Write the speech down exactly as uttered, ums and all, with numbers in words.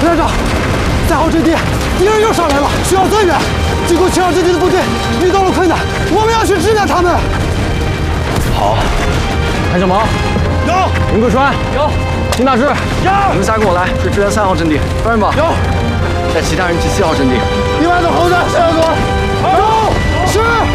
连长，三号阵地敌人又上来了，需要增援。经过七号阵地的部队遇到了困难，我们要去支援他们。 好，谭小毛有， 林桂川有， 金大志有， 你们仨跟我来，去支援三号阵地。专人吧， 有， 带其他人去七号阵地。 另外的猴子，向右走。有。